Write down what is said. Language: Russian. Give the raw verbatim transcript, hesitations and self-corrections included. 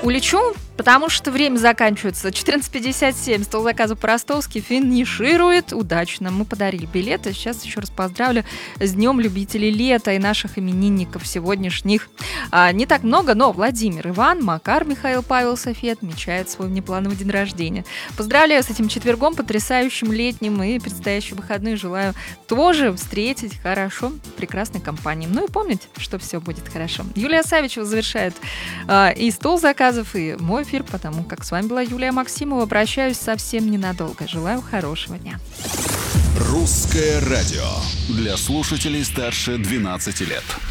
Улечу, потому что время заканчивается. четырнадцать пятьдесят семь. Стол заказа по-ростовски финиширует удачно. Мы подарили билеты. Сейчас еще раз поздравлю с Днем любителей лета и наших именинников сегодняшних. А, не так много, но Владимир, Иван, Макар, Михаил, Павел, София отмечают свой внеплановый день рождения. Поздравляю с этим четвергом, потрясающим летним, и предстоящие выходные желаю тоже встретить хорошо, в прекрасной компании. Ну и помните, что все будет хорошо. Юлия Савичева завершает а, и стол заказов, и мой эфир, потому как с вами была Юлия Максимова. Прощаюсь совсем ненадолго. Желаю хорошего дня. Русское радио для слушателей старше двенадцати лет.